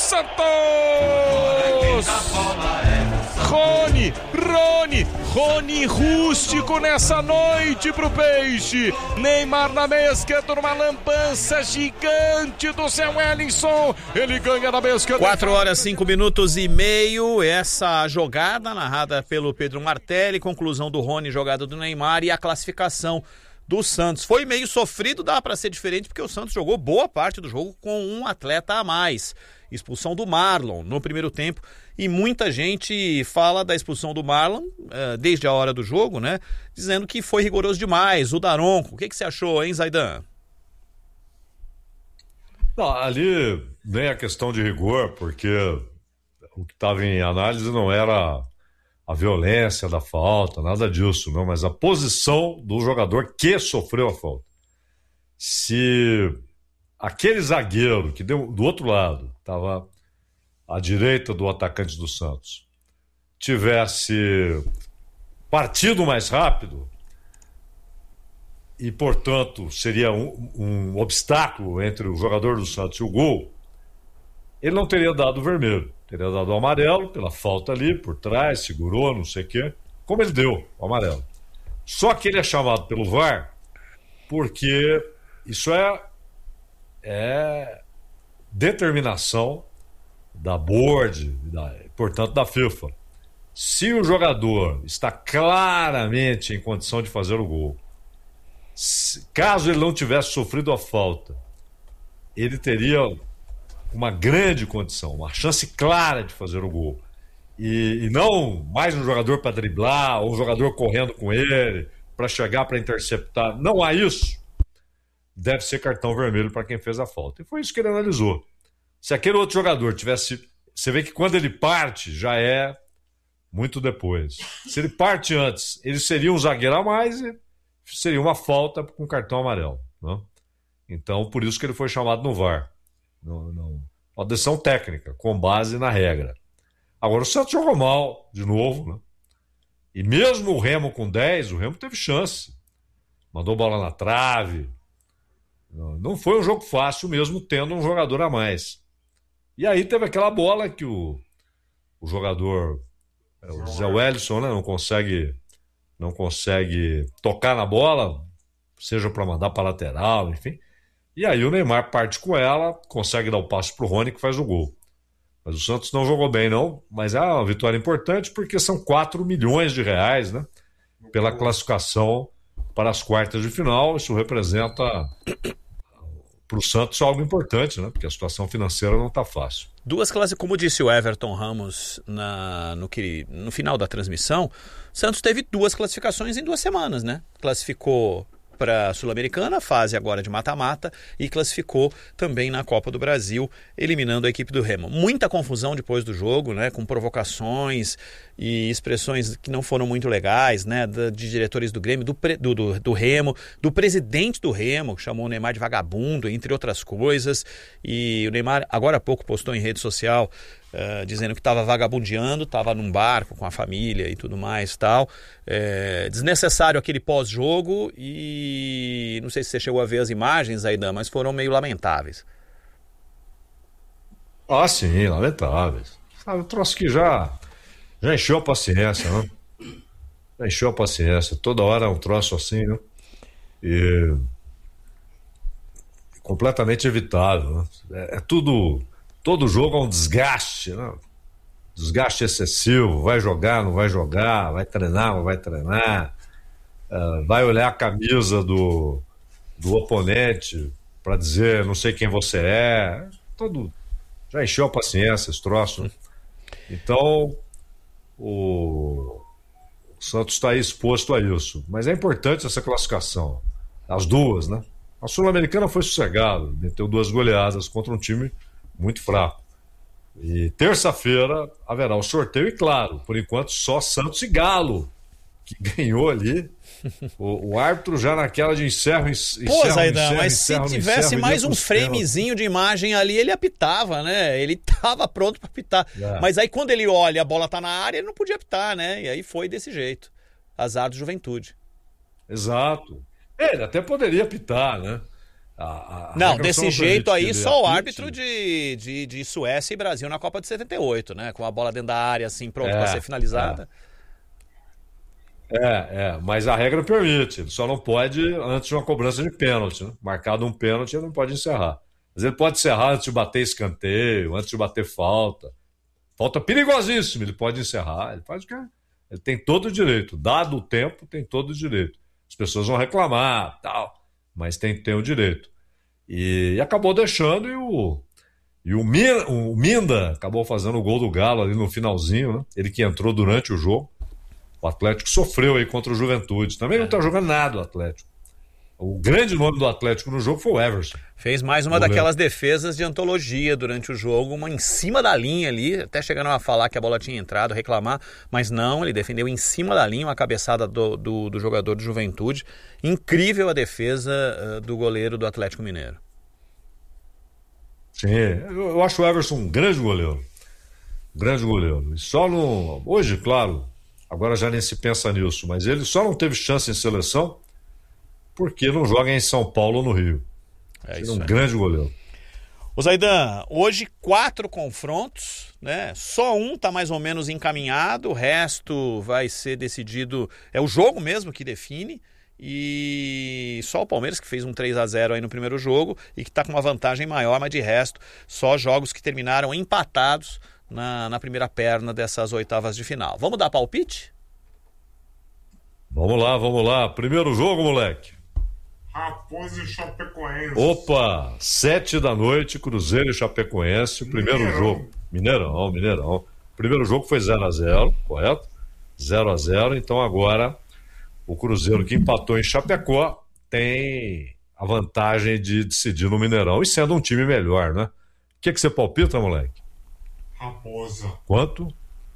Santos! Rony rústico nessa noite pro Peixe. Neymar na meia esquerda, numa lambança gigante do seu Wellington. Ele ganha na meia esquerda. 4h05 essa jogada narrada pelo Pedro Martelli, conclusão do Rony, jogada do Neymar e a classificação do Santos. Foi meio sofrido, dá para ser diferente, porque o Santos jogou boa parte do jogo com um atleta a mais. Expulsão do Marlon no primeiro tempo, e muita gente fala da expulsão do Marlon desde a hora do jogo, né? Dizendo que foi rigoroso demais. O Daronco, o que você achou, hein, Zaidan? Não, ali nem a questão de rigor, porque o que estava em análise não era a violência da falta, nada disso, não, mas a posição do jogador que sofreu a falta. Se aquele zagueiro que deu do outro lado, estava à direita do atacante do Santos, tivesse partido mais rápido, e portanto seria um obstáculo entre o jogador do Santos e o gol, ele não teria dado o vermelho, teria dado o amarelo pela falta ali por trás, segurou, não sei o quê, como ele deu o amarelo. Só que ele é chamado pelo VAR porque isso é determinação da board, portanto da FIFA. Se o jogador está claramente em condição de fazer o gol, caso ele não tivesse sofrido a falta, ele teria uma grande condição, uma chance clara de fazer o gol. E não mais um jogador para driblar, ou um jogador correndo com ele, para chegar para interceptar. Não há isso. Deve ser cartão vermelho para quem fez a falta. E foi isso que ele analisou. Se aquele outro jogador tivesse... Você vê que quando ele parte, já é muito depois. Se ele parte antes, ele seria um zagueiro a mais e seria uma falta com cartão amarelo. Né? Então, por isso que ele foi chamado no VAR. Uma decisão técnica, com base na regra. Agora, o Santos jogou mal, de novo. Né? E mesmo o Remo com 10, o Remo teve chance. Mandou bola na trave. Não foi um jogo fácil mesmo tendo um jogador a mais. E aí teve aquela bola que o jogador, o Zé Wellington, né, não consegue tocar na bola, seja para mandar para lateral, enfim. E aí o Neymar parte com ela, consegue dar o passe para o Rony que faz o gol. Mas o Santos não jogou bem não, mas é uma vitória importante porque são 4 milhões de reais, né, pela classificação para as quartas de final. Isso representa para o Santos algo importante, né? Porque a situação financeira não está fácil. Como disse o Everton Ramos no final da transmissão, o Santos teve 2 classificações em 2 semanas, né? Classificou para a Sul-Americana, fase agora de mata-mata, e classificou também na Copa do Brasil, eliminando a equipe do Remo. Muita confusão depois do jogo, né, com provocações e expressões que não foram muito legais, né, de diretores do Grêmio, do Remo, do presidente do Remo, que chamou o Neymar de vagabundo, entre outras coisas. E o Neymar, agora há pouco, postou em rede social dizendo que estava vagabundeando, estava num barco com a família e tudo mais, tal. Desnecessário aquele pós-jogo, e não sei se você chegou a ver as imagens, Aidan, mas foram meio lamentáveis. Ah, sim, lamentáveis. Sabe, um troço que já encheu a paciência, né? Já encheu a paciência. Toda hora é um troço assim, né? E completamente evitável, né? Todo jogo é um desgaste, né? Desgaste excessivo. Vai jogar, não vai jogar, vai treinar, não vai treinar, vai olhar a camisa do oponente para dizer não sei quem você é. Já encheu a paciência esse troço, né? Então o Santos está aí exposto a isso, mas é importante essa classificação, as duas, né? A Sul-Americana foi sossegado, meteu 2 goleadas contra um time muito fraco. E terça-feira haverá o sorteio e, claro, por enquanto só Santos e Galo que ganhou ali. O árbitro já naquela de encerro, mas se tivesse mais um framezinho de imagem ali, ele apitava, né? Ele tava pronto para apitar. Mas aí quando ele olha, a bola tá na área, ele não podia apitar, né? E aí foi desse jeito. Azar do Juventude. Exato. Ele até poderia apitar, né? Não, desse jeito aí, só o apite. árbitro de Suécia e Brasil na Copa de 78, né? Com a bola dentro da área, assim, pronto para ser finalizada. Mas a regra permite. Ele só não pode antes de uma cobrança de pênalti, né? Marcado um pênalti, ele não pode encerrar. Mas ele pode encerrar antes de bater escanteio, antes de bater falta. Falta perigosíssima, ele pode encerrar. Ele faz o que ele tem todo o direito. Dado o tempo, tem todo o direito. As pessoas vão reclamar, tal, mas tem o direito. E acabou deixando e o Minda acabou fazendo o gol do Galo ali no finalzinho, né? Ele que entrou durante o jogo. O Atlético sofreu aí contra o Juventude. Também não está jogando nada o Atlético. O grande nome do Atlético no jogo foi o Everson. Fez mais uma daquelas defesas de antologia durante o jogo, uma em cima da linha ali, até chegando a falar que a bola tinha entrado, reclamar, mas não, ele defendeu em cima da linha, uma cabeçada do jogador do Juventude. Incrível a defesa do goleiro do Atlético Mineiro. Sim, eu acho o Everson um grande goleiro. Grande goleiro. E só no... Hoje, claro, agora já nem se pensa nisso, mas ele só não teve chance em seleção porque não joga em São Paulo ou no Rio. É um grande goleiro. O Zaidan, hoje 4 confrontos, né? Só um está mais ou menos encaminhado, o resto vai ser decidido, é o jogo mesmo que define, e só o Palmeiras que fez um 3-0 aí no primeiro jogo e que está com uma vantagem maior, mas de resto, só jogos que terminaram empatados na primeira perna dessas oitavas de final. Vamos dar palpite? Vamos lá. Primeiro jogo, moleque. Raposa e Chapecoense. Opa, 19h, Cruzeiro e Chapecoense. Primeiro jogo. Mineirão. Primeiro jogo foi 0-0, correto? 0-0. Então agora o Cruzeiro que empatou em Chapecó tem a vantagem de decidir no Mineirão. E sendo um time melhor, né? O que você palpita, moleque? Raposa. Quanto?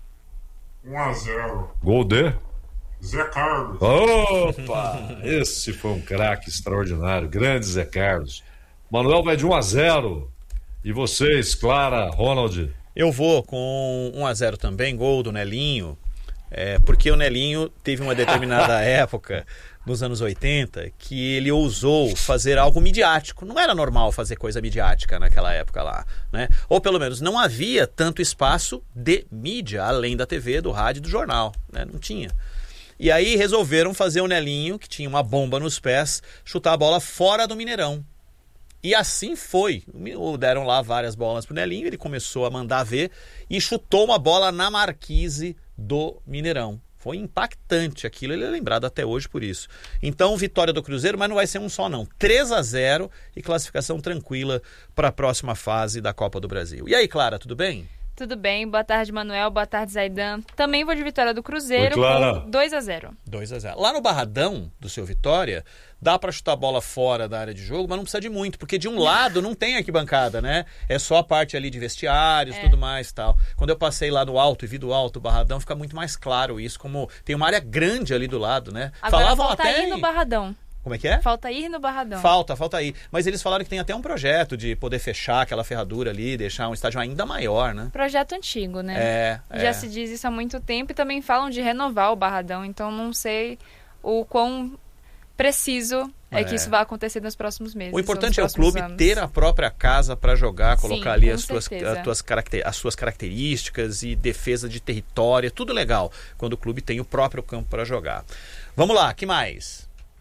1-0. Gol de? Zé Carlos. Opa! Esse foi um craque extraordinário. Grande Zé Carlos. Manuel vai de 1-0. E vocês, Clara, Ronald? Eu vou com 1-0 também, gol do Nelinho. Porque o Nelinho teve uma determinada época, nos anos 80, que ele ousou fazer algo midiático. Não era normal fazer coisa midiática naquela época lá, né? Ou pelo menos não havia tanto espaço de mídia, além da TV, do rádio e do jornal, né? Não tinha. E aí resolveram fazer o Nelinho, que tinha uma bomba nos pés, chutar a bola fora do Mineirão. E assim foi. Deram lá várias bolas pro Nelinho, ele começou a mandar ver e chutou uma bola na marquise do Mineirão. Foi impactante aquilo, ele é lembrado até hoje por isso. Então, vitória do Cruzeiro, mas não vai ser um só não. 3-0 e classificação tranquila para a próxima fase da Copa do Brasil. E aí, Clara, tudo bem? Tudo bem, boa tarde, Manuel, boa tarde, Zaidan. Também vou de vitória do Cruzeiro com 2-0. 2-0. Lá no Barradão do seu Vitória, dá para chutar a bola fora da área de jogo, mas não precisa de muito, porque de um lado não tem arquibancada, né? É só a parte ali de vestiários, tudo mais e tal. Quando eu passei lá no alto e vi do alto o Barradão, fica muito mais claro isso, como tem uma área grande ali do lado, né? Agora Falavam falta até ir no Barradão. Como é que é? Falta ir no Barradão. Falta ir. Mas eles falaram que tem até um projeto de poder fechar aquela ferradura ali, deixar um estádio ainda maior, né? Projeto antigo, né? Já se diz isso há muito tempo e também falam de renovar o Barradão, então não sei o quão preciso é que isso vai acontecer nos próximos meses. O importante é o clube ter a própria casa para jogar, colocar ali as suas características e defesa de território, é tudo legal quando o clube tem o próprio campo para jogar. Vamos lá, que mais?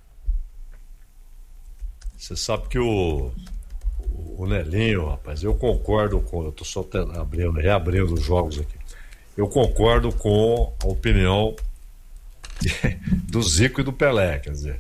Você sabe que o Nelinho, rapaz, eu concordo com... Eu estou só reabrindo os jogos aqui. Eu concordo com a opinião do Zico e do Pelé, quer dizer,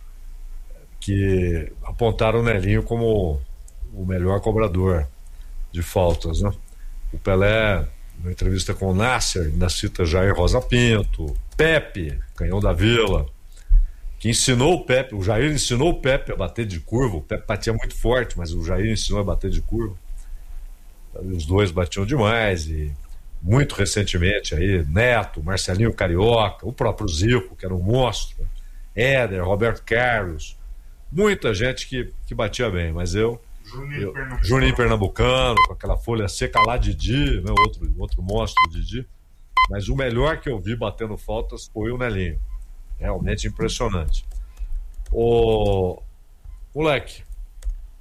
que apontaram o Nelinho como o melhor cobrador de faltas, né? O Pelé, na entrevista com o Nasser, ainda cita Jair Rosa Pinto, Pepe, Canhão da Vila, que ensinou o Pepe, o Jair ensinou o Pepe a bater de curva. O Pepe batia muito forte, mas o Jair ensinou a bater de curva. Os dois batiam demais. E muito recentemente aí, Neto, Marcelinho Carioca, o próprio Zico, que era um monstro, Éder, Roberto Carlos, muita gente que batia bem, mas Juninho Pernambucano, com aquela folha seca lá, Didi, né, outro monstro, Didi. Mas o melhor que eu vi batendo faltas foi o Nelinho. Realmente impressionante. Moleque,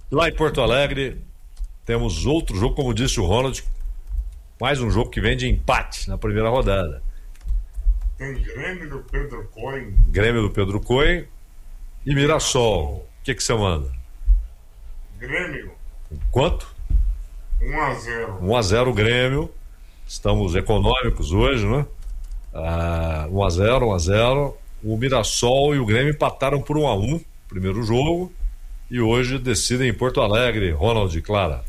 Lá em Porto Alegre, temos outro jogo, como disse o Ronald, mais um jogo que vem de empate na primeira rodada. Tem Grêmio do Pedro Coelho. Grêmio do Pedro Coelho e Mirassol. O que você manda? Grêmio, Quanto? 1-0. 1-0 Grêmio. Estamos econômicos hoje, né? 1-0, 1-0. O Mirassol e o Grêmio empataram por 1-1, primeiro jogo. E hoje decidem em Porto Alegre. Ronald e Clara.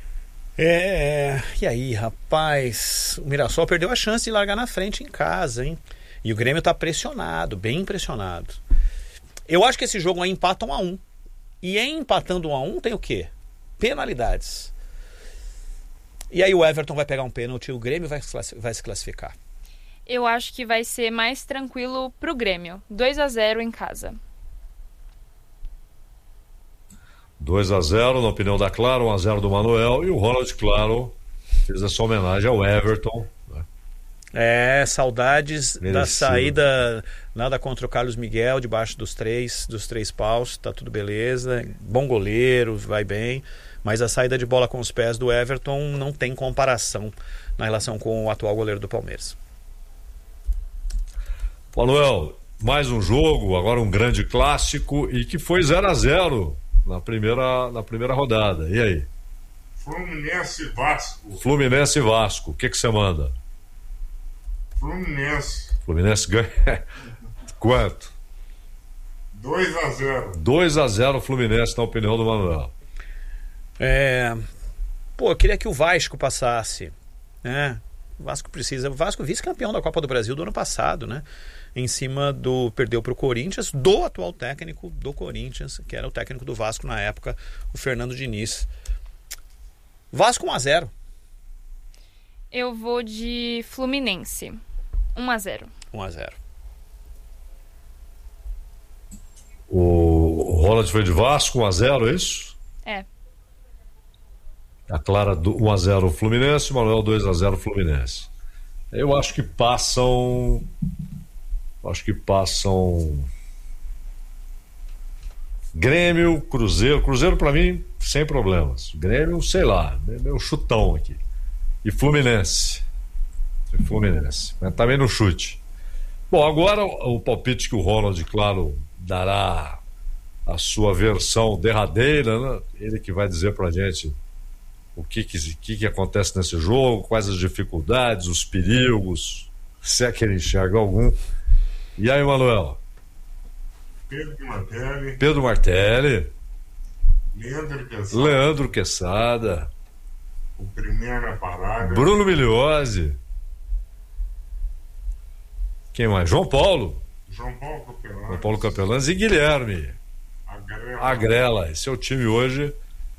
E aí, rapaz? O Mirassol perdeu a chance de largar na frente em casa, hein? E o Grêmio tá pressionado, bem pressionado. Eu acho que esse jogo aí empata 1-1. E em empatando 1-1 tem o quê? Penalidades. E aí o Everton vai pegar um pênalti e o Grêmio vai se classificar. Eu acho que vai ser mais tranquilo pro Grêmio. 2-0 em casa. 2-0, na opinião da Clara, 1-0 do Manuel. E o Ronald, claro, fez essa homenagem ao Everton. Saudades Merecido. Da saída, nada contra o Carlos Miguel, debaixo dos três paus, tá tudo beleza, bom goleiro, vai bem, mas a saída de bola com os pés do Everton não tem comparação na relação com o atual goleiro do Palmeiras. Manuel, mais um jogo, agora um grande clássico, e que foi 0-0 na primeira rodada. E aí? Fluminense e Vasco. Fluminense e Vasco, o que você manda? Fluminense ganha quanto? 2-0. 2-0 Fluminense, na opinião do Manuel. Eu queria que o Vasco passasse, né? O Vasco precisa. O Vasco vice-campeão da Copa do Brasil do ano passado, né? Em cima perdeu para o Corinthians, do atual técnico do Corinthians, que era o técnico do Vasco na época, o Fernando Diniz. Vasco 1-0. Eu vou de Fluminense. 1-0. 1-0. O Ronald foi de Vasco, 1-0, é isso? É. A Clara 1-0 Fluminense, o Manuel 2-0 Fluminense. Eu acho que passam. Grêmio, Cruzeiro. Cruzeiro pra mim, sem problemas. Grêmio, sei lá, meu chutão aqui. E Fluminense. Mas também no chute. Bom, agora o palpite que o Ronald, claro, dará a sua versão derradeira, né? Ele que vai dizer pra gente o que acontece nesse jogo, quais as dificuldades, os perigos, se é que ele enxerga algum. E aí, Manuel? Pedro Martelli. Leandro Quesada. O Primeira Parada. Bruno Migliozzi. Quem mais? João Paulo Capelães e Guilherme Agrela. Esse é o time hoje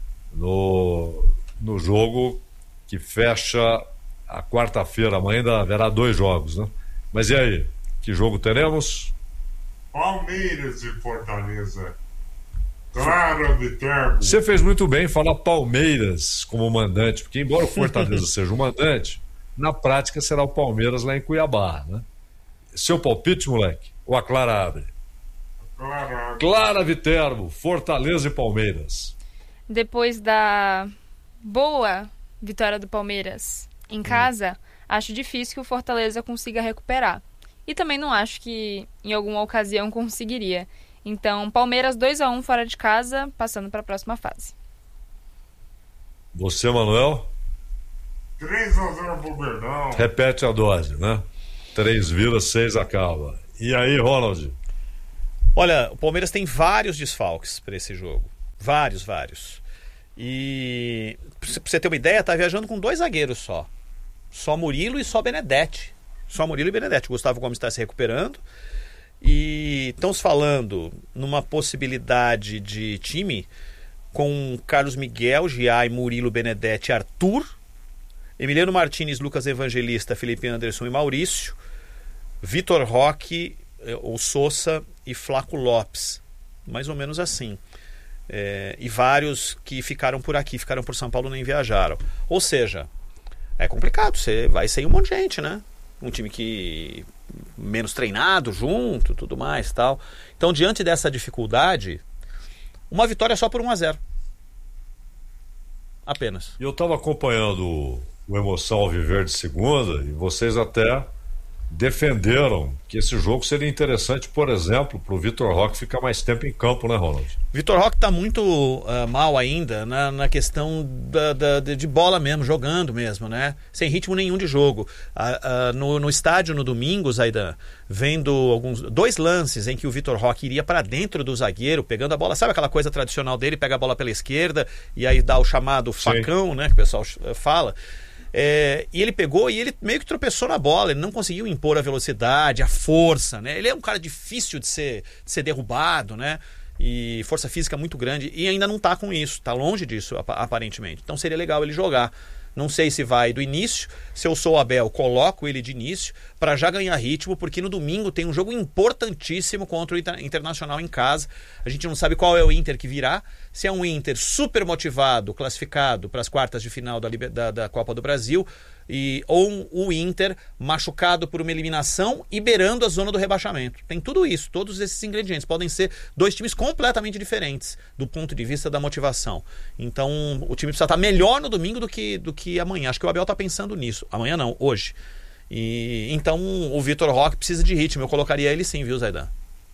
no jogo que fecha a quarta-feira. Amanhã ainda haverá 2 jogos, né? Mas e aí? Que jogo teremos? Palmeiras e Fortaleza. Claro, Viterbo. Você fez muito bem em falar Palmeiras como mandante, porque embora o Fortaleza seja o mandante, na prática será o Palmeiras lá em Cuiabá, né? Seu palpite, moleque? Ou a Clara abre? Clara Viterbo, Fortaleza e Palmeiras. Depois da boa vitória do Palmeiras em casa, acho difícil que o Fortaleza consiga recuperar. E também não acho que em alguma ocasião conseguiria. Então, Palmeiras 2-1 fora de casa, passando para a próxima fase. Você, Manuel? 3-0 pro Verdão. Repete a dose, né? 3 vira, 6 acaba. E aí, Ronald? Olha, o Palmeiras tem vários desfalques para esse jogo. Vários. E pra você ter uma ideia, tá viajando com 2 zagueiros só. Só Murilo e só Benedetti. Só Murilo e Benedetti. O Gustavo Gomes está se recuperando. E estamos falando numa possibilidade de time com Carlos Miguel, Giai, Murilo, Benedetti, Arthur, Emiliano Martínez, Lucas Evangelista, Felipe Anderson e Maurício, Vitor Roque, ou Sousa e Flaco Lopes. Mais ou menos assim. E vários que ficaram por aqui, ficaram por São Paulo, nem viajaram. Ou seja, é complicado. Você vai sair um monte de gente, né? Um time que menos treinado junto, tudo mais, tal. Então, diante dessa dificuldade, uma vitória só por 1-0. Apenas. E eu estava acompanhando o Emoção Alviverde segunda e vocês até defenderam que esse jogo seria interessante, por exemplo, para o Vitor Roque ficar mais tempo em campo, né, Ronald? Vitor Roque está muito mal ainda na questão de bola mesmo, jogando mesmo, né? Sem ritmo nenhum de jogo. No estádio no domingo, Zaidan, vendo dois lances em que o Vitor Roque iria para dentro do zagueiro, pegando a bola, sabe aquela coisa tradicional dele, pega a bola pela esquerda e aí dá o chamado facão, né, que o pessoal fala. E ele pegou e ele meio que tropeçou na bola, ele não conseguiu impor a velocidade, a força, né? Ele é um cara difícil de ser derrubado, né? E força física muito grande, e ainda não tá com isso, tá longe disso aparentemente. Então seria legal ele jogar. Não sei se vai do início, se eu sou o Abel, coloco ele de início para já ganhar ritmo, porque no domingo tem um jogo importantíssimo contra o Internacional em casa. A gente não sabe qual é o Inter que virá, se é um Inter super motivado, classificado para as quartas de final da Copa do Brasil, ou o Inter machucado por uma eliminação e beirando a zona do rebaixamento. Tem tudo isso, todos esses ingredientes. Podem ser dois times completamente diferentes do ponto de vista da motivação. Então o time precisa estar melhor no domingo do que amanhã. Acho que o Abel está pensando nisso. Amanhã não, hoje. Então o Vitor Roque precisa de ritmo. Eu colocaria ele sim, viu, Zaidan?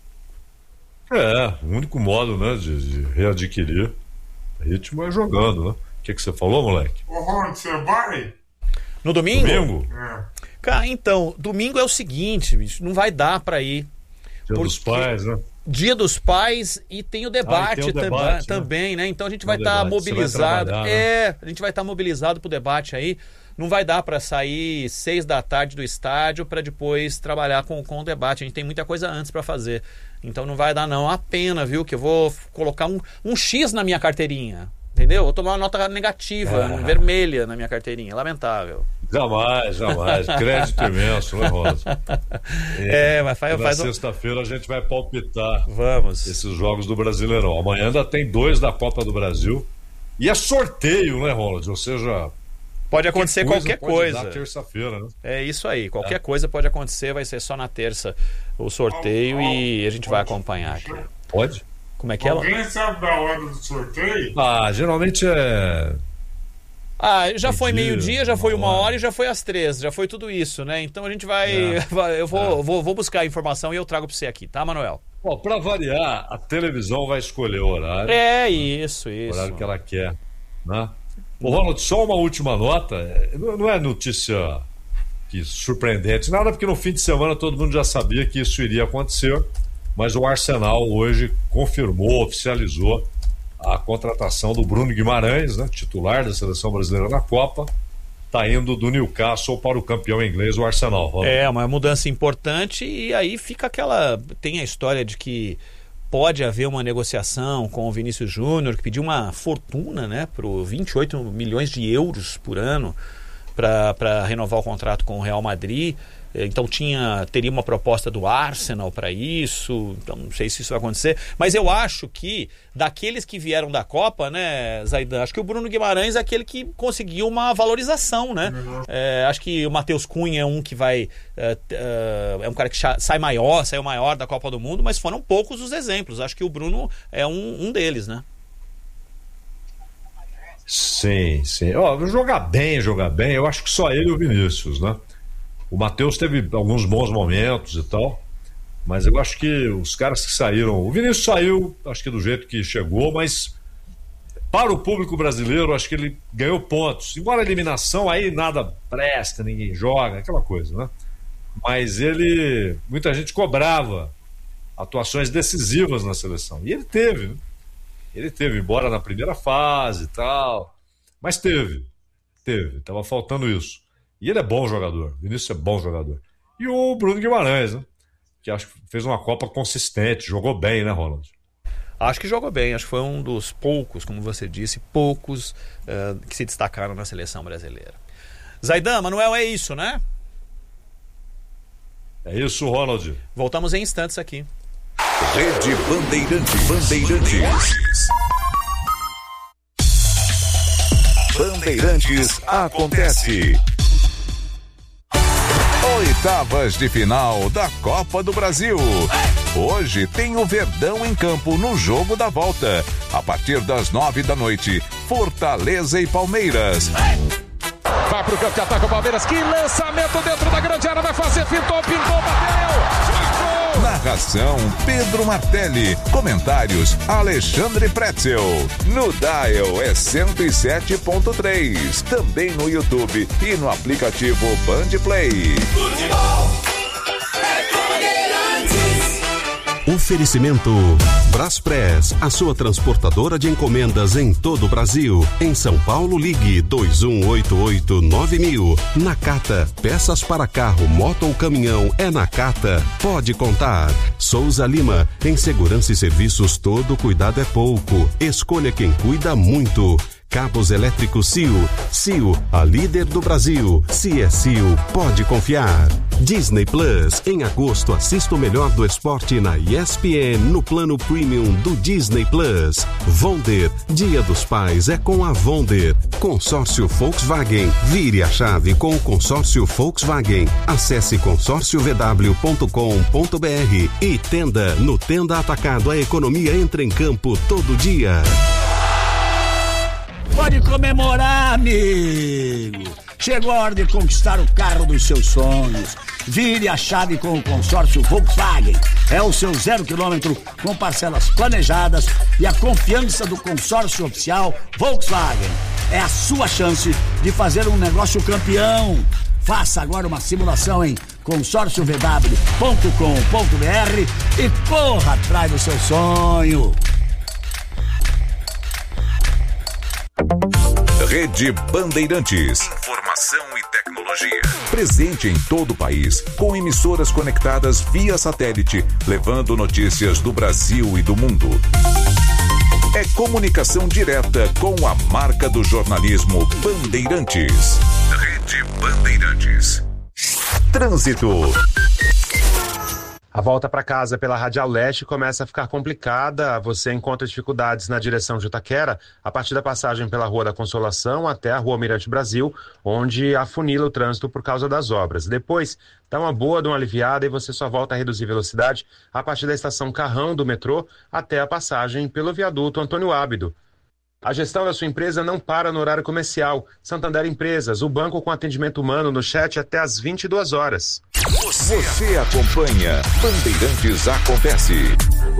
O único modo, né, de readquirir ritmo é jogando, né? O que você falou, moleque? Ô, Ronald, você vai? No domingo? Domingo? Então, domingo é o seguinte, bicho, não vai dar pra ir. Dia dos Pais, né? Dia dos Pais e tem o debate, também, né? Então a gente vai estar mobilizado. A gente vai estar mobilizado pro debate aí. Não vai dar pra sair 6 da tarde do estádio pra depois trabalhar com o debate. A gente tem muita coisa antes pra fazer. Então não vai dar não. A pena, viu? Que eu vou colocar um X na minha carteirinha. Entendeu? Vou tomar uma nota negativa, vermelha na minha carteirinha. Lamentável. Jamais. Crédito imenso, né, Rosa? Mas na sexta-feira a gente vai palpitar esses jogos do Brasileirão. Amanhã ainda tem 2 da Copa do Brasil. E é sorteio, né, Ronald? Ou seja, pode acontecer qualquer coisa. Na terça-feira, né? É isso aí. Qualquer coisa pode acontecer. Vai ser só na terça o sorteio e a gente vai acompanhar aqui. Pode? Como é que é? Alguém sabe da hora do sorteio? Geralmente é... já foi meio-dia, já foi 1h e já foi às 3h, já foi tudo isso, né? Então a gente vai... Eu vou buscar a informação e eu trago pra você aqui, tá, Manuel? Pra variar, a televisão vai escolher o horário. Isso. O horário que ela quer, né? Ronald, só uma última nota. Não é notícia surpreendente, nada, porque no fim de semana todo mundo já sabia que isso iria acontecer. Mas o Arsenal hoje confirmou, oficializou a contratação do Bruno Guimarães, né, titular da seleção brasileira na Copa, está indo do Newcastle para o campeão inglês, o Arsenal. Uma mudança importante e aí fica tem a história de que pode haver uma negociação com o Vinícius Júnior, que pediu uma fortuna, né, por 28 milhões de euros por ano para renovar o contrato com o Real Madrid. Então teria uma proposta do Arsenal para isso, então não sei se isso vai acontecer, mas eu acho que daqueles que vieram da Copa, né, Zaidan, acho que o Bruno Guimarães é aquele que conseguiu uma valorização, né? Acho que o Matheus Cunha é um que vai é um cara que saiu maior da Copa do Mundo, mas foram poucos os exemplos. Acho que o Bruno é um deles, né? Sim. Jogar bem, eu acho que só ele e o Vinícius, né? O Matheus teve alguns bons momentos e tal, mas eu acho que os caras que saíram... O Vinícius saiu, acho que do jeito que chegou, mas para o público brasileiro, acho que ele ganhou pontos. Embora a eliminação, aí nada presta, ninguém joga, aquela coisa, né? Mas muita gente cobrava atuações decisivas na seleção. E ele teve, né? Ele teve, embora na primeira fase e tal, mas teve. Estava faltando isso. E ele é bom jogador, Vinícius é bom jogador. E o Bruno Guimarães, né? Que acho que fez uma Copa consistente, jogou bem, né, Ronald? Acho que jogou bem, acho que foi um dos poucos, como você disse, que se destacaram na seleção brasileira. Zaidan, Manuel, é isso, né? É isso, Ronald. Voltamos em instantes aqui. Rede Bandeirantes. Bandeirantes acontece. Oitavas de final da Copa do Brasil. Hoje tem o Verdão em campo no jogo da volta. A partir das 9 da noite, Fortaleza e Palmeiras. Vai pro campo de ataque o Palmeiras. Que lançamento dentro da grande área. Vai fazer, pintou, bateu. Narração Pedro Martelli. Comentários Alexandre Pretzel. No Dial é 107.3. Também no YouTube e no aplicativo Band Play. Oferecimento Braspress, a sua transportadora de encomendas em todo o Brasil. Em São Paulo, ligue 2188-9000. Nakata, peças para carro, moto ou caminhão, é Nakata. Pode contar. Souza Lima, em segurança e serviços todo cuidado é pouco. Escolha quem cuida muito. Cabos elétricos CIO. CIO, a líder do Brasil. Se é CIO, pode confiar. Disney Plus. Em agosto, assista o melhor do esporte na ESPN no plano premium do Disney Plus. Vonder. Dia dos Pais é com a Vonder. Consórcio Volkswagen. Vire a chave com o consórcio Volkswagen. Acesse consórciovw.com.br e Tenda. No Tenda Atacado, a economia entra em campo todo dia. Pode comemorar, amigo! Chegou a hora de conquistar o carro dos seus sonhos. Vire a chave com o consórcio Volkswagen. É o seu 0 km com parcelas planejadas e a confiança do consórcio oficial Volkswagen. É a sua chance de fazer um negócio campeão. Faça agora uma simulação em consórciovw.com.br e corra atrás do seu sonho. Rede Bandeirantes. Informação e tecnologia. Presente em todo o país, com emissoras conectadas via satélite, levando notícias do Brasil e do mundo. É comunicação direta com a marca do jornalismo Bandeirantes. Rede Bandeirantes. Trânsito. A volta para casa pela Radial Leste começa a ficar complicada. Você encontra dificuldades na direção de Itaquera, a partir da passagem pela Rua da Consolação até a Rua Almirante Brasil, onde afunila o trânsito por causa das obras. Depois, dá uma boa de uma aliviada e você só volta a reduzir velocidade a partir da estação Carrão do metrô até a passagem pelo viaduto Antônio Ábido. A gestão da sua empresa não para no horário comercial. Santander Empresas, o banco com atendimento humano no chat até às 22 horas. Você acompanha Bandeirantes Acontece.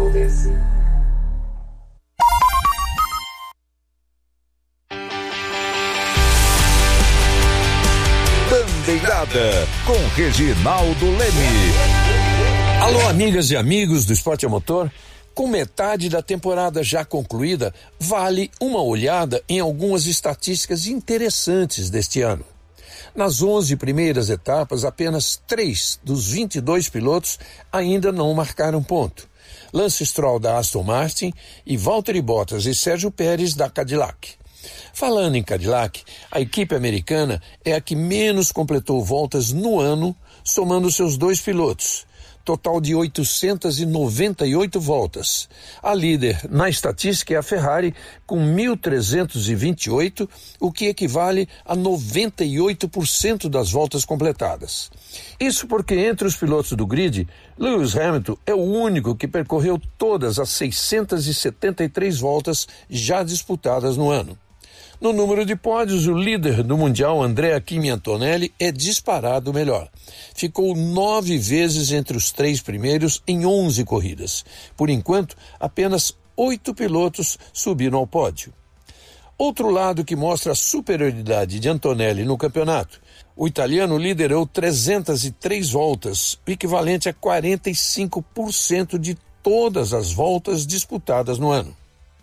Bandeirada com Reginaldo Leme. Alô, amigas e amigos do Esporte a Motor. Com metade da temporada já concluída, vale uma olhada em algumas estatísticas interessantes deste ano. Nas 11 primeiras etapas, apenas 3 dos 22 pilotos ainda não marcaram ponto. Lance Stroll da Aston Martin e Valtteri Bottas e Sérgio Pérez da Cadillac. Falando em Cadillac, a equipe americana é a que menos completou voltas no ano, somando seus 2 pilotos. Total de 898 voltas. A líder na estatística é a Ferrari, com 1.328, o que equivale a 98% das voltas completadas. Isso porque entre os pilotos do grid, Lewis Hamilton é o único que percorreu todas as 673 voltas já disputadas no ano. No número de pódios, o líder do Mundial, Andrea Kimi Antonelli, é disparado melhor. Ficou 9 vezes entre os 3 primeiros em 11 corridas. Por enquanto, apenas 8 pilotos subiram ao pódio. Outro lado que mostra a superioridade de Antonelli no campeonato. O italiano liderou 303 voltas, o equivalente a 45% de todas as voltas disputadas no ano.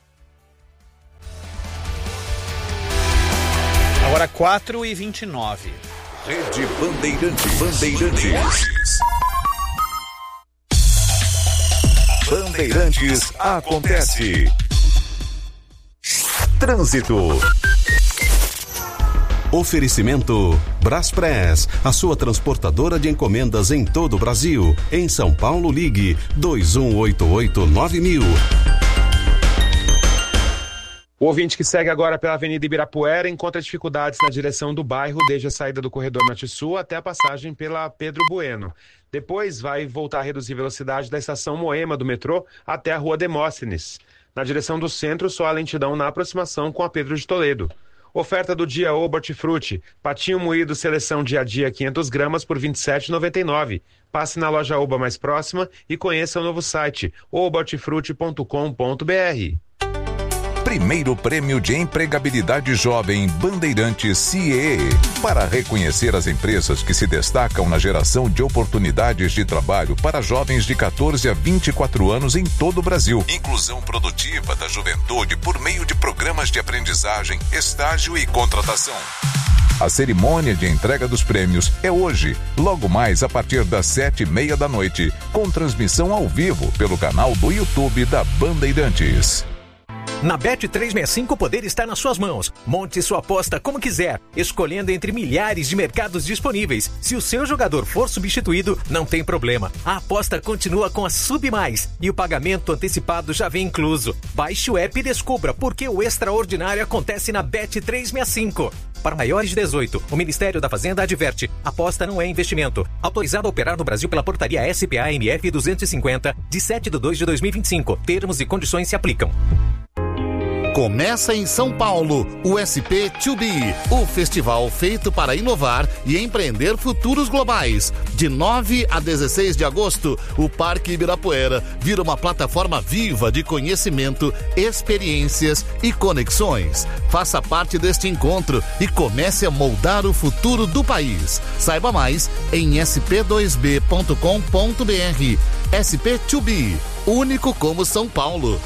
Agora 4h29. Rede Bandeirantes. Bandeirantes Acontece. Trânsito. Oferecimento Braspress, a sua transportadora de encomendas em todo o Brasil. Em São Paulo, ligue 2188-9000. O ouvinte que segue agora pela Avenida Ibirapuera encontra dificuldades na direção do bairro, desde a saída do corredor Norte-Sul até a passagem pela Pedro Bueno. Depois vai voltar a reduzir velocidade da estação Moema do metrô até a Rua Demóstenes. Na direção do centro, só há lentidão na aproximação com a Pedro de Toledo. Oferta do dia Oba Hortifruti. Patinho moído seleção dia a dia 500 gramas por R$ 27,99. Passe na loja Oba mais próxima e conheça o novo site obahortifruti.com.br. Primeiro Prêmio de Empregabilidade Jovem Bandeirantes CIE, para reconhecer as empresas que se destacam na geração de oportunidades de trabalho para jovens de 14 a 24 anos em todo o Brasil. Inclusão produtiva da juventude por meio de programas de aprendizagem, estágio e contratação. A cerimônia de entrega dos prêmios é hoje, logo mais a partir das 7h30 da noite, com transmissão ao vivo pelo canal do YouTube da Bandeirantes. Na Bet365 o poder está nas suas mãos. Monte sua aposta como quiser, escolhendo entre milhares de mercados disponíveis. Se o seu jogador for substituído, não tem problema. A aposta continua com a Sub Mais e o pagamento antecipado já vem incluso. Baixe o app e descubra por que o extraordinário acontece na Bet365. Para maiores de 18, o Ministério da Fazenda adverte: aposta não é investimento. Autorizado a operar no Brasil pela portaria SPA-MF 250, de 7/2/2025. Termos e condições se aplicam. Começa em São Paulo o SP2B, o festival feito para inovar e empreender futuros globais. De 9 a 16 de agosto, o Parque Ibirapuera vira uma plataforma viva de conhecimento, experiências e conexões. Faça parte deste encontro e comece a moldar o futuro do país. Saiba mais em sp2b.com.br. SP2B, único como São Paulo.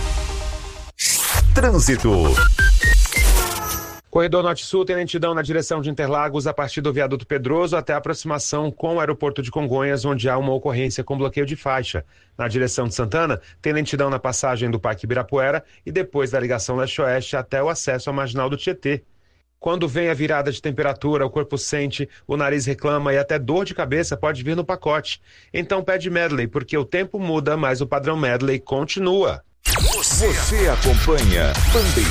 Trânsito. Corredor Norte-Sul tem lentidão na direção de Interlagos a partir do viaduto Pedroso até a aproximação com o aeroporto de Congonhas, onde há uma ocorrência com bloqueio de faixa. Na direção de Santana, tem lentidão na passagem do Parque Ibirapuera e depois da ligação leste-oeste até o acesso à Marginal do Tietê. Quando vem a virada de temperatura, o corpo sente, o nariz reclama e até dor de cabeça pode vir no pacote. Então pede Medley, porque o tempo muda, mas o padrão Medley continua. Você acompanha Bandeirantes.